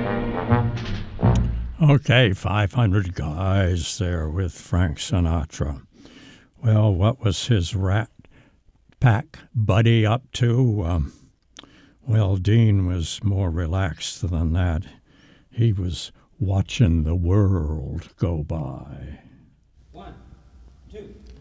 Okay, 500 Guys there with Frank Sinatra. Well, what was his Rat Pack buddy up to? Well, Dean was more relaxed than that. He was watching the world go by. One, two.